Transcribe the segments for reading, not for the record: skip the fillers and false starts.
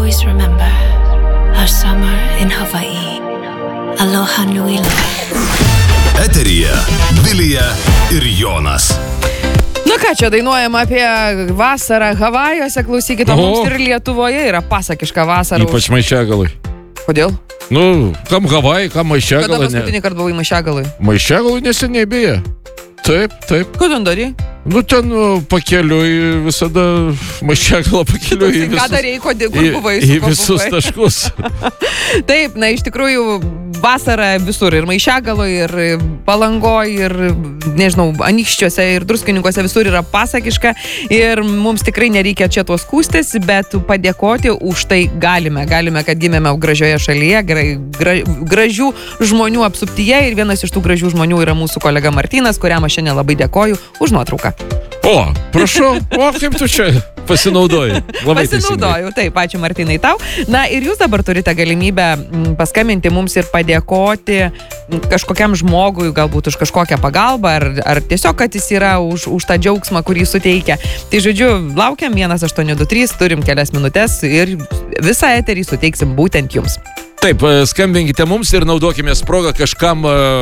always remember our summer in Hawaii. Aloha nui loa. Eteryje Vilija ir Jonas. Na ką, čia dainuojama apie vasarą Havajuose, klausykite, mums ir Lietuvoje yra pasakiška vasara. Ypač Maišiagalai. Kodėl? Nu, kam Havajai, kam Maišiagalai. Kada paskutinį kartą buvai Maišiagalai? Maišiagalai neseniai beje. Taip. Kodėl darė? Nu, ten pakeliui visada Maišiagalą pakeliui Ką darėjai, kur buvai? Į visus taškus. Taip, na iš tikrųjų vasara visur, ir Maišiagaloje, ir Palangoje, ir, nežinau, Anykščiuose, ir Druskininkuose visur yra pasakiška ir mums tikrai nereikia čia tuos skųstis, bet padėkoti už tai galime, kad gimėme gražioje šalyje, gražių žmonių apsuptyje ir vienas iš tų gražių žmonių yra mūsų kolega Martynas, kuriam aš šiandien labai dėkoju už nuotrauką. O, prašau, kaip tu čia pasinaudoji? Pasinaudoju, taip, ačiū Martynai tau. Na ir jūs dabar turite galimybę paskambinti mums ir padėkoti kažkokiam žmogui, galbūt už kažkokią pagalbą, ar tiesiog, kad jis yra už tą džiaugsmą, kurį suteikia. Tai žodžiu, laukiam 1823, turim kelias minutės ir visą eterį suteiksim būtent jums. Taip, skambinkite mums ir naudokimės progą kažkam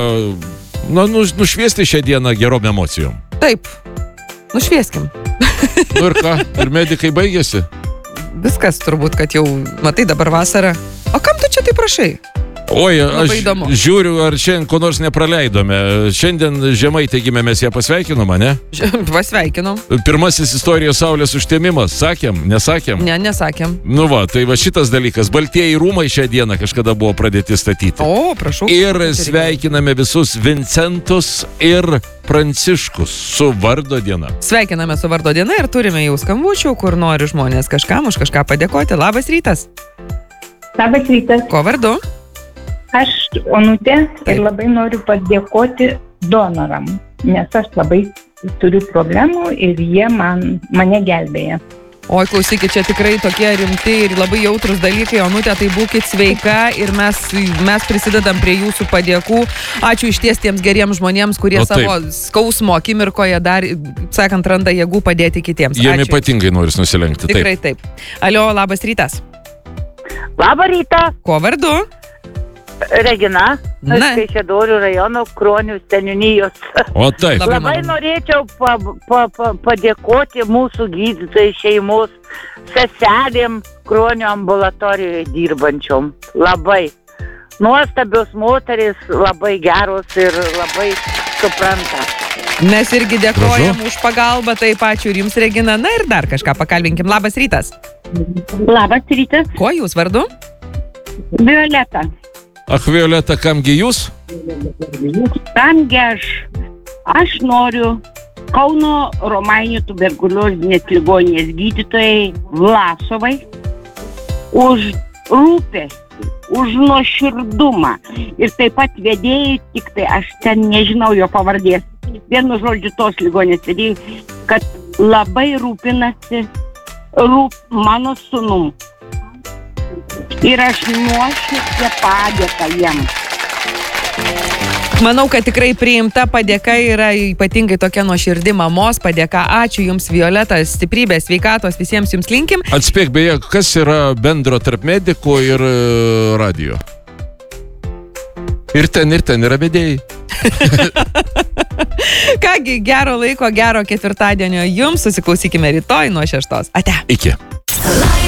nušviesti šią dieną gerom emocijom. Taip, nušvieskim. Nu ir ką, ir medikai baigėsi? Viskas turbūt, kad jau, matai, dabar vasara. O kam tu čia taip prašai? Oi, aš žiūriu, ar šiandien ko nors nepraleidome. Šiandien Žemaitė gimė, mes ją pasveikinom, ne? Pasveikinom. Pirmasis istorijos saulės užtemimas. Sakėm, nesakėm? Ne, nesakėm. Nu va, tai va šitas dalykas. Baltieji rūmai šią dieną kažkada buvo pradėti statyti. O, prašau. Ir sveikiname visus Vincentus ir Pranciškus su vardo diena. Sveikiname su vardo diena ir turime jau skambučių, kur nori žmonės kažkam už kažką padėkoti. Labas rytas. Labas rytas. Ko vardu? Aš Onutė ir labai noriu padėkoti donoram, nes aš labai turiu problemų ir jie mane gelbėja. Oi, klausykit, čia tikrai tokie rimti ir labai jautrus dalykai. Onutė, tai būkit sveika ir mes prisidedam prie jūsų padėkų. Ačiū išties tiems geriems žmonėms, kurie savo skausmo akimirkoje dar, sakant, randa jėgų padėti kitiems. Jiem ypatingai noris nusilenkti. Tikrai taip. Alio, labas rytas. Labą rytą. Ko vardu? Regina, Kaišiadorių rajono Kruonių seniūnijos. O taip. Labai norėčiau padėkoti mūsų gydytojai, šeimos, seselėm Kruonių ambulatorijoje dirbančiom. Labai nuostabios moterys, labai geros ir labai supranta. Mes irgi dėkojam už pagalbą, taip ačiū ir jums, Regina. Na ir dar kažką pakalbinkim. Labas rytas. Labas rytas. Ko jūs vardu? Violeta. Ach, Violeta, kamgi jūs? Kamgi aš noriu Kauno Romainių tuberkuliozinės ligoninės gydytojai Vlasovai už rūpestį, už nuoširdumą ir taip pat vedėjai, tik tai aš ten nežinau jo pavardės, vienu žodžiu tos ligoninės vedėjai, kad labai rūpinasi mano sūnum. Ir aš nuoširdžią padėką jiems. Manau, kad tikrai priimta padėka yra ypatingai tokia nuoširdi mamos padėka. Ačiū jums, Violeta, stiprybės, sveikatos, visiems jums linkim. Atspėk, beje, kas yra bendro tarp medikų ir radio? Ir ten yra vedėjai. Kągi, gero laiko, gero ketvirtadienio jums. Susiklausykime rytoj nuo 6. Ate. Iki.